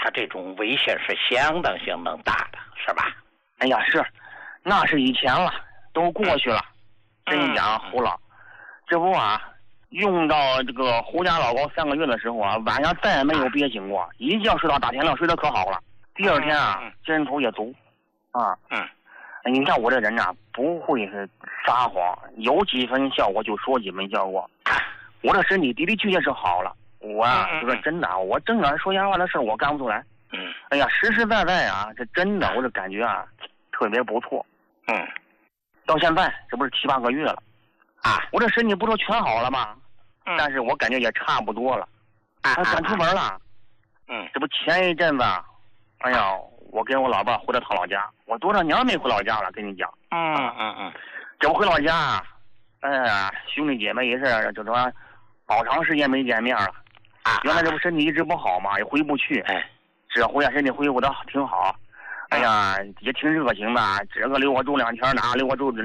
他这种危险是相当大的，是吧？ 哎呀，是，那是以前了，都过去了。跟你讲，胡老，这不啊，用到这个胡家老高3个月的时候啊，晚上再也没有憋醒过，一觉睡到大天亮，睡得可好了。第二天啊，劲头也足，啊，你看我这人呐，不会是撒谎，有几分效果就说几分效果。我这身体的的确确是好了，我啊，就说真的，我正经说瞎话的事我干不出来。哎呀，实实在在啊，这真的，我这感觉啊，特别不错。到现在这不是7、8个月了，我这身体不说全好了吗？但是我感觉也差不多了。我敢出门了。这不前一阵子，哎呀，我跟我老伴回了趟老家，我多少年没回老家了，跟你讲。这不回老家，哎呀，兄弟姐妹也是，就说好长时间没见面了。原来这不身体一直不好嘛，也回不去。这回身体恢复的挺好。哎呀，也挺热情的，这个留我住2天，哪个留我住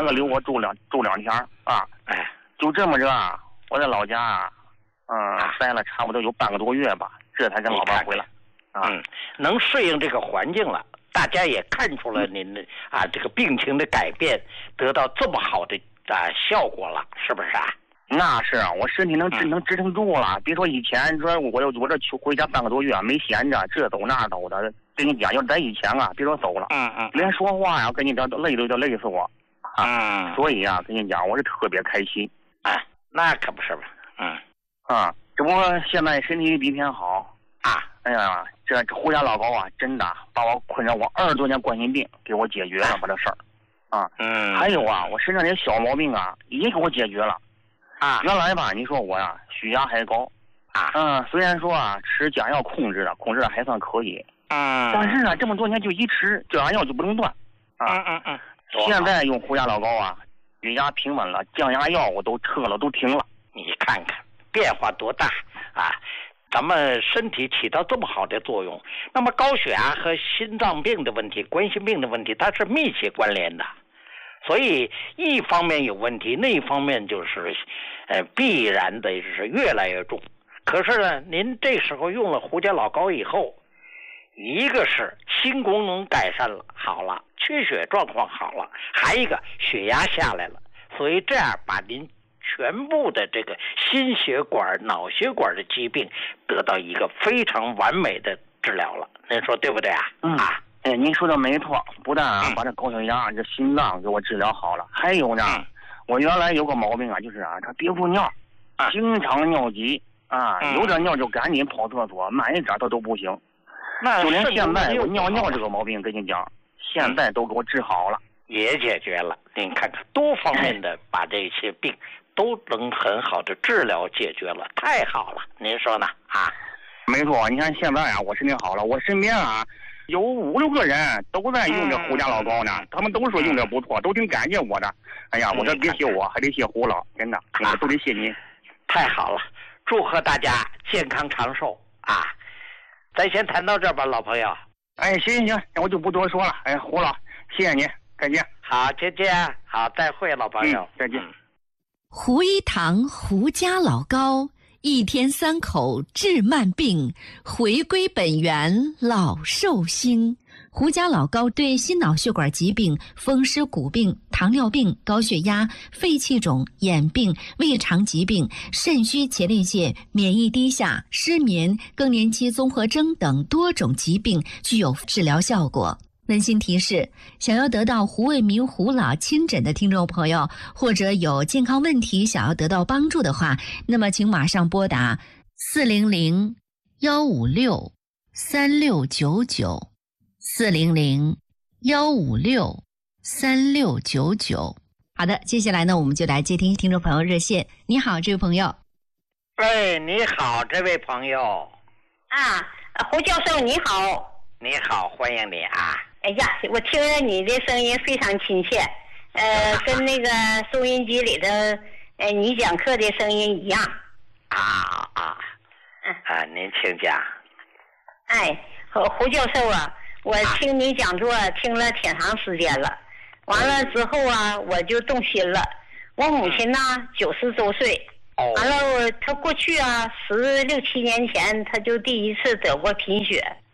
2天啊？就这么着，我在老家，待了差不多有半个多月吧，这才跟老伴回来。 能适应这个环境了，大家也看出了您的这个病情的改变，得到这么好的效果了，是不是啊？ 那是啊，我身体能支撑住了。别说以前说我这回家半个多月没闲着，这走那走的。跟你讲，要在以前啊，别说走了，连说话呀，跟你讲累都累死我。所以啊，跟你讲，我是特别开心。 那可不是吧？ 这不现在身体比以前好啊。哎呀，这胡家老高啊，真的把我困扰我20多年冠心病给我解决了，把这事儿。还有啊，我身上这些小毛病啊，也给我解决了。原来吧，你说我呀，血压还高。虽然说啊，吃降药控制的还算可以。但是呢，这么多年就一吃降压药就不能断。现在用胡家老高啊，血压平稳了，降压药我都撤了，都停了。 你看看变化多大啊！咱们身体起到这么好的作用，那么高血压和心脏病的问题、冠心病的问题，它是密切关联的。所以一方面有问题，那一方面就是必然的是越来越重。可是呢，您这时候用了胡家老高以后，一个是心功能改善了，好了，缺血状况好了，还一个血压下来了，所以这样把您全部的这个心血管、脑血管的疾病得到一个非常完美的治疗了。您说对不对啊？ 您说的没错，不但把这高血压、这心脏给我治疗好了，还有呢，我原来有个毛病啊，就是他憋不住尿，经常尿急有点尿就赶紧跑厕所，慢一点他都不行。就连现在我尿这个毛病，跟你讲，现在都给我治好了， 也解决了。您看看多方面的把这些病都能很好的治疗解决了，太好了，您说呢？ 没错，你看现在啊，我身体好了，我身边啊有5、6个人都在用这胡家老高呢，他们都说用的不错，都挺感谢我的。哎呀，我说别谢我，还得谢胡老，真的，都得谢您。 太好了，祝贺大家健康长寿啊！咱先谈到这儿吧，老朋友。 行，我就不多说了。胡老，谢谢您，再见。 好，再见。好，再会，老朋友。 再见。 胡一堂胡家老高，1天3口治慢病，回归本源老寿星。胡家老高对心脑血管疾病、风湿骨病、糖尿病、高血压、肺气肿、眼病、胃肠疾病、肾虚前列腺、免疫低下、失眠、更年期综合征等多种疾病具有治疗效果。温馨提示：想要得到胡卫民胡老亲诊的听众朋友，或者有健康问题想要得到帮助的话，那么请马上拨打400-156-3699，400-156-3699。好的，接下来呢，我们就来接听听众朋友热线。你好，这位朋友。 你好，这位朋友。 胡教授你好。 你好，欢迎你啊。 哎呀，我听着你的声音非常亲切，跟那个收音机里的你讲课的声音一样。 您请讲。 胡教授啊，我听你讲座听了挺长时间了，完了之后啊，我就动心了。我母亲呢90多岁，完了他过去啊16、17年前他就第一次得过贫血。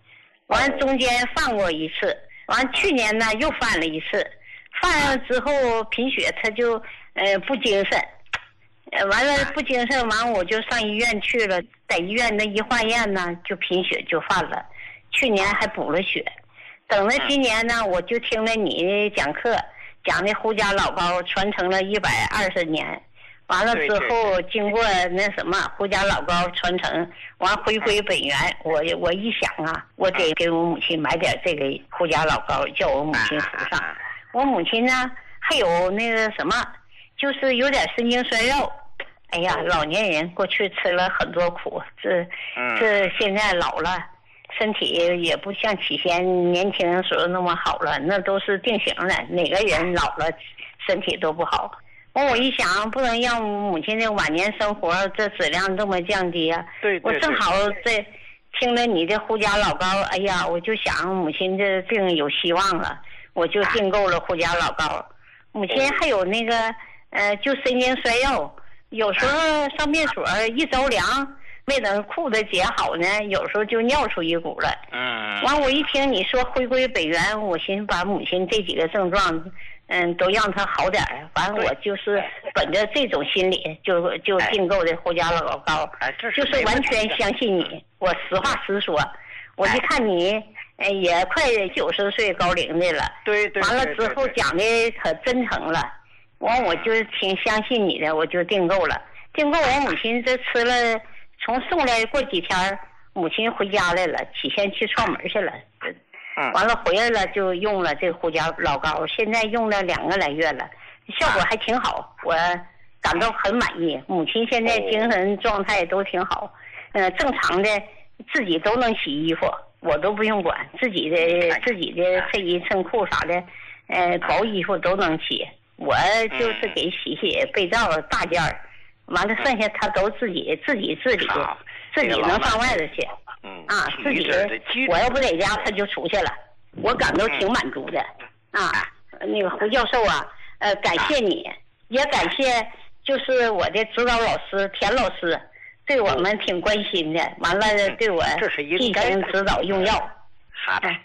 完中间犯过一次，完去年呢又犯了一次，犯了之后贫血他就不精神，完了不精神，完我就上医院去了，在医院那一化验呢就贫血就犯了，去年还补了血，等了今年呢我就听了你讲课，讲的胡家老高传承了120年。完了之后，经过那什么胡家老高传承，完回归本源，我一想啊，我得给我母亲买点这个胡家老高，叫我母亲服上。我母亲呢还有那个什么，就是有点神经衰弱。哎呀，老年人过去吃了很多苦，这现在老了，身体也不像起先年轻时候那么好了，那都是定型的，哪个人老了身体都不好。我一想，不能让母亲的晚年生活这质量这么降低啊！ 对， 我正好在听了你的胡家老高，哎呀，我就想母亲这病有希望了，我就订购了胡家老高。母亲还有那个就神经衰弱，有时候上厕所一着凉，没等裤子解好呢，有时候就尿出一股来。完我一听你说回归本源，我寻思把母亲这几个症状。都让他好点儿。完了，我就是本着这种心理，就订购的胡家老高，就是完全相信你。我实话实说，我一看你，也快90岁高龄的了。 对。 完了之后讲的可真诚了，完我就挺相信你的，我就订购了。订购我母亲这吃了，从送来过几天，母亲回家来了，起先去串门去了。完了回来了就用了这个胡家老高，现在用了2个来月了，效果还挺好，我感到很满意。母亲现在精神状态都挺好，正常的自己都能洗衣服，我都不用管，自己的衬衣衬裤啥的，薄衣服都能洗，我就是给洗被罩大件儿，完了剩下他都自己治理，自己能上外头去。自己我要不在家他就出去了，我感到挺满足的。那个胡教授啊，感谢你，也感谢就是我的指导老师田老师，对我们挺关心的，完了对我进行指导用药。 好的，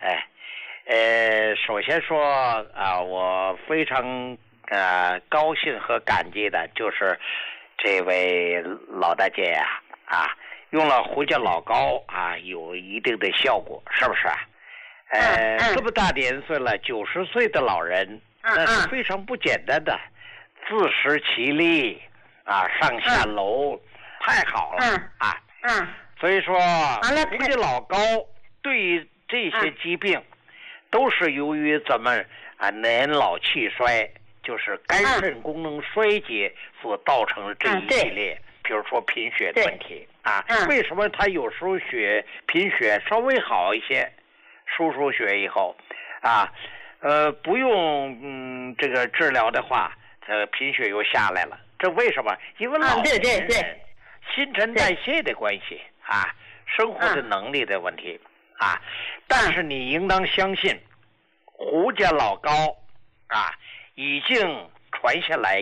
首先说我非常高兴和感激的就是这位老大姐呀用了胡家老高有一定的效果，是不是？这么大年岁了，90岁的老人，那是非常不简单的，自食其力上下楼，太好了所以说，胡家老高对于这些疾病，都是由于咱们年老气衰，就是肝肾功能衰竭所造成的这一系列。比如说贫血的问题为什么他有时候贫血稍微好一些，输血以后不用这个治疗的话，贫血又下来了，这为什么？因为老年人新陈代谢的关系生活的能力的问题但是你应当相信，胡家老高已经传下来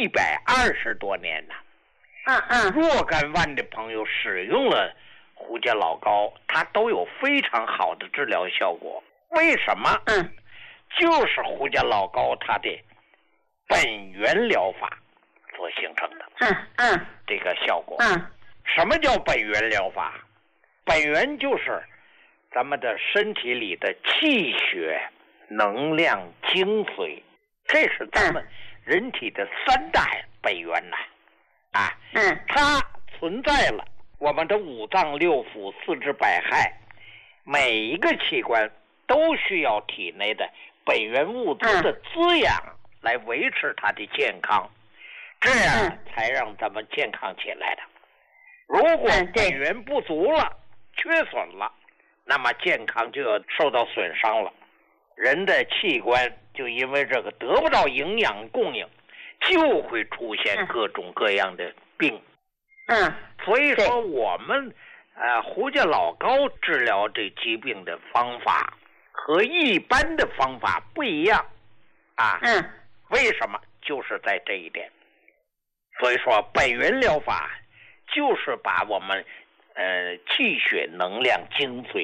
120多年了。若干万的朋友使用了胡家老高，它都有非常好的治疗效果。为什么？就是胡家老高它的本源疗法所形成的。这个效果。什么叫本源疗法？本源就是咱们的身体里的气血、能量、精髓，这是咱们人体的3大本源它存在了我们的5脏6腑4肢百骸，每一个器官都需要体内的本源物质的滋养来维持它的健康，这样才让咱们健康起来的。如果本源不足了，缺损了，那么健康就要受到损伤了，人的器官就因为这个得不到营养供应，就会出现各种各样的病。所以说我们胡家老高治疗这疾病的方法和一般的方法不一样为什么？就是在这一点。所以说本源疗法就是把我们气血能量精髓